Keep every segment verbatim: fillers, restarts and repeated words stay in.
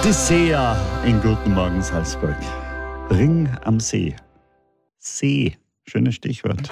Die Seher in Guten Morgen Salzburg. Ring am See. See, schönes Stichwort.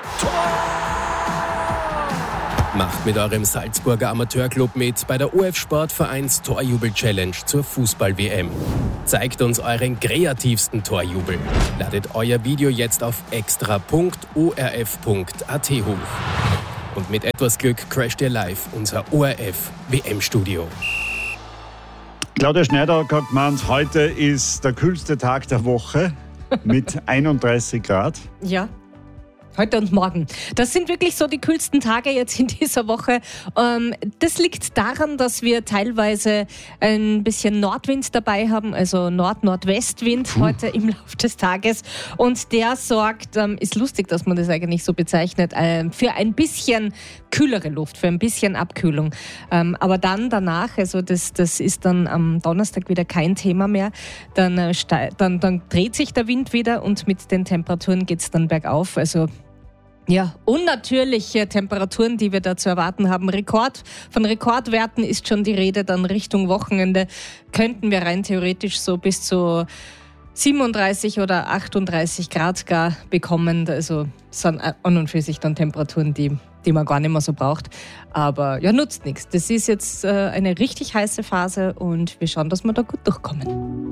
Macht mit eurem Salzburger Amateurclub mit bei der O F Sportvereins Torjubel-Challenge zur Fußball-W M. Zeigt uns euren kreativsten Torjubel. Ladet euer Video jetzt auf extra punkt o r f punkt a t hoch. Und mit etwas Glück crasht ihr live unser O R F-W M-Studio. Claudia Schneider hat gemeint, heute ist der kühlste Tag der Woche mit einunddreißig Grad. Ja. Heute und morgen. Das sind wirklich so die kühlsten Tage jetzt in dieser Woche. Ähm, das liegt daran, dass wir teilweise ein bisschen Nordwind dabei haben, also Nord-Nordwestwind Puh. heute im Laufe des Tages. Und der sorgt, ähm, ist lustig, dass man das eigentlich so bezeichnet, äh, für ein bisschen kühlere Luft, für ein bisschen Abkühlung. Ähm, aber dann danach, also das, das ist dann am Donnerstag wieder kein Thema mehr, dann, äh, ste- dann, dann dreht sich der Wind wieder und mit den Temperaturen geht es dann bergauf. Also ja, unnatürliche Temperaturen, die wir da zu erwarten haben. Rekord, von Rekordwerten ist schon die Rede, dann Richtung Wochenende könnten wir rein theoretisch so bis zu siebenunddreißig oder achtunddreißig Grad gar bekommen. Also sind an und für sich dann Temperaturen, die, die man gar nicht mehr so braucht. Aber ja, nutzt nichts. Das ist jetzt äh, eine richtig heiße Phase und wir schauen, dass wir da gut durchkommen.